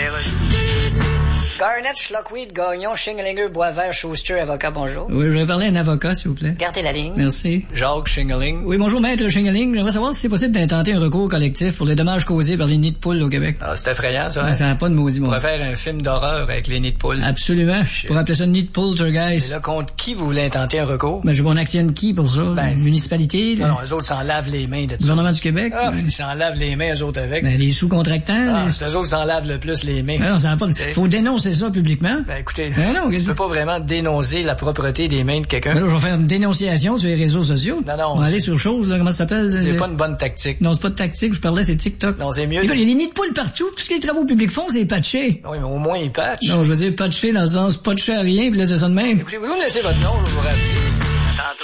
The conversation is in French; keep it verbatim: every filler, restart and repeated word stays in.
Garnett, Schlockweed, Gagnon, Shingalinger, Boisvert, Schuster, avocat, bonjour. Oui, je vais parler à un avocat, s'il vous plaît. Gardez la ligne. Merci. Jacques Shingeling. Oui, bonjour, maître Shingeling. J'aimerais savoir si c'est possible d'intenter un recours collectif pour les dommages causés par les nids de poules au Québec. Ah, c'est effrayant, ça, hein? Ben, ça n'a pas de maudit bon On va sens. faire un film d'horreur avec les nids de poules. Absolument. Shit. Pour appeler ça nid de poltergeist. Et là, contre qui vous voulez intenter un recours? Ben, je vais en actionne qui pour ça? Ben, la municipalité? Non, Le non, eux autres s'en lavent les mains de le ça. gouvernement du Québec? Ah, Ben, ils s'en lavent les mains, eux autres, avec. ben, les sous-contractants? Ah, les- c'est eux autres s'en lavent le plus les mains. Ben non, ça n'a pas de... C'est- Faut dénoncer ça publiquement. Ben, écoutez, Ben non, tu qu'est-ce peux que... pas vraiment dénoncer la propreté des mains de quelqu'un. Ben là, je vais faire une dénonciation sur les réseaux sociaux. Non, non, On va aller c'est- sur chose, là, comment ça s'appelle? C'est le- pas une bonne tactique. Non, c'est pas de tactique, je parlais, c'est TikTok. Non, c'est mieux. Il y de- a des nids de poules partout. Tout ce que les travaux publics font, c'est patcher. Oui, mais au moins, ils patchent. Non, je veux dire patcher dans le sens patcher à rien puis laisser ça de même. Écoutez, vous me laissez votre nom, je vais vous rappeler.